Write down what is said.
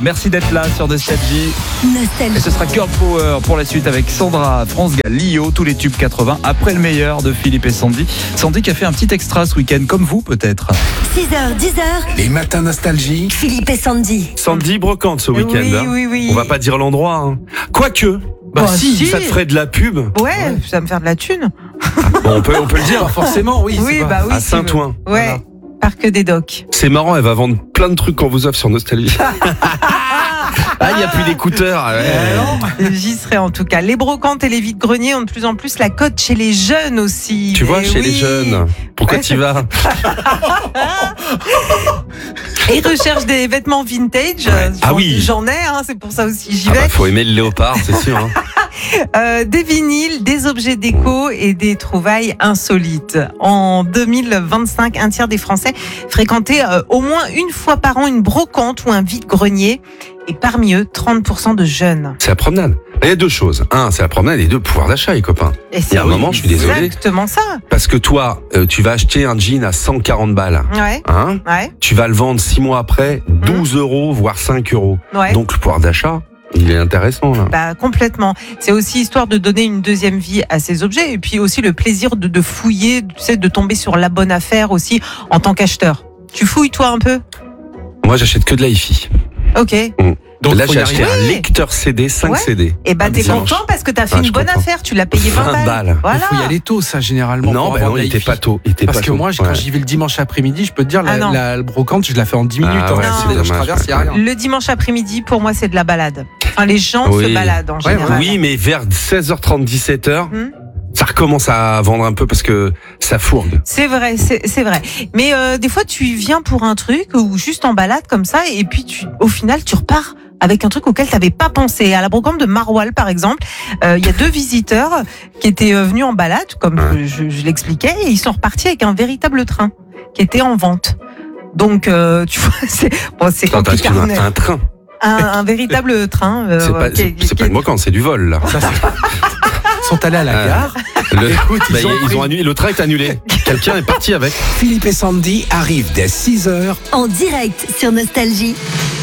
Merci d'être là sur Nostalgie. Nostalgie. Et ce sera Girl Power pour la suite avec Sandra, France Gall, Lio, tous les tubes 80 après le meilleur de Philippe et Sandy. Sandy qui a fait un petit extra ce week-end, comme vous peut-être. 6h, 10h. Les matins Nostalgie. Philippe et Sandy. Sandy brocante ce week-end. Oui. On va pas dire l'endroit. Hein. Quoique, si. ça te ferait de la pub. Ouais, ça va me faire de la thune. Bon, on peut le dire. Forcément, oui. Oui, bah oui. À Saint-Ouen. Ouais. Voilà. Parc des Docks. C'est marrant, elle va vendre plein de trucs qu'on vous offre sur Nostalgie. Il n'y a plus d'écouteurs. Ouais. J'y serai en tout cas. Les brocantes et les vides-greniers ont de plus en plus la cote chez les jeunes aussi. Tu vois, Et chez oui. les jeunes. Pourquoi tu vas? Et ils recherchent des vêtements vintage. Ah oui. J'en ai, c'est pour ça aussi j'y vais. Faut aimer le léopard, c'est sûr. Hein. Des vinyles, des objets déco et des trouvailles insolites. En 2025, un tiers des Français fréquentaient au moins une fois par an une brocante ou un vide-grenier. Et parmi eux, 30% de jeunes. C'est la promenade. Il y a deux choses. Un, c'est la promenade et deux, pouvoir d'achat, les copains. Et Il y a un moment, je suis désolé. Exactement ça. Parce que toi, tu vas acheter un jean à 140 balles. Ouais. Hein? Ouais. Tu vas le vendre 6 mois après, 12 euros, voire 5 euros. Ouais. Donc le pouvoir d'achat, il est intéressant là. Bah, complètement. C'est aussi histoire de donner une deuxième vie à ces objets et puis aussi le plaisir de fouiller, tu sais, de tomber sur la bonne affaire aussi en tant qu'acheteur. Tu fouilles toi un peu? Moi, j'achète que de la hi-fi. Ok. Donc, Là, faut y j'ai acheté arriver. un lecteur CD, 5 Ouais. CD. Et bah, t'es ça content marche. parce que t'as fait Ah, une je bonne comprends. affaire. Tu l'as payé 20 balles. balles. Il faut y Voilà. aller tôt, ça, généralement. Non, pour ben avoir non, de il la était hi-fi. pas tôt. Parce que moi, Ouais. quand j'y vais le dimanche après-midi, je peux te dire, Ah non. la brocante, je la fais en 10 minutes. Ah ouais, c'est je dommage, traverse, il n'y a ouais. rien. Le dimanche après-midi, pour moi, c'est de la balade. Enfin, les gens Oui. se baladent en Ouais, général. Oui, mais vers 16h30, 17h, Hmm. ça recommence à vendre un peu parce que ça fourgue. C'est vrai, c'est vrai. Mais des fois, tu viens pour un truc ou juste en balade comme ça, et puis au final, tu repars avec un truc auquel tu n'avais pas pensé. À la brocante de Maroilles, par exemple, il y a 2 visiteurs qui étaient venus en balade, comme je l'expliquais, et ils sont repartis avec un véritable train qui était en vente. Donc, tu vois, c'est Attends, compliqué. excuse-moi, un train. Un véritable train. C'est pas une brocante, c'est du vol là. Ils sont allés à la gare. Écoute, Ils ont annulé, le train est annulé. Quelqu'un est parti avec. Philippe et Sandy arrivent dès 6h. En direct sur Nostalgie.